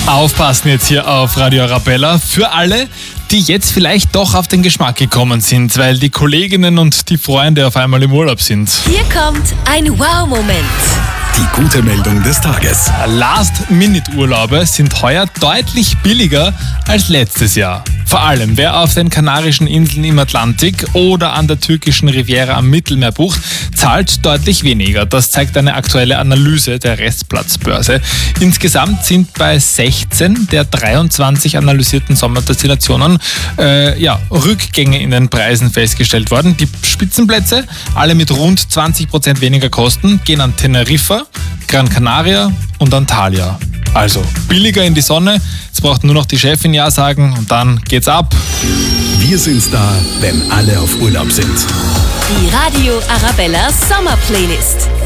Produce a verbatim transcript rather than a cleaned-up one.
Aufpassen jetzt hier auf Radio Arabella. Für alle, die jetzt vielleicht doch auf den Geschmack gekommen sind, weil die Kolleginnen und die Freunde auf einmal im Urlaub sind. Hier kommt ein Wow-Moment. Die gute Meldung des Tages. Last-Minute-Urlaube sind heuer deutlich billiger als letztes Jahr. Vor allem, wer auf den Kanarischen Inseln im Atlantik oder an der türkischen Riviera am Mittelmeer bucht, zahlt deutlich weniger. Das zeigt eine aktuelle Analyse der Restplatzbörse. Insgesamt sind bei sechzehn der dreiundzwanzig analysierten Sommerdestinationen äh, ja, Rückgänge in den Preisen festgestellt worden. Die Spitzenplätze, alle mit rund zwanzig Prozent weniger Kosten, gehen an Teneriffa, Gran Canaria und Antalya. Also billiger in die Sonne, jetzt braucht nur noch die Chefin Ja sagen und dann geht's ab. Wir sind's da, wenn alle auf Urlaub sind. Die Radio Arabella Sommerplaylist.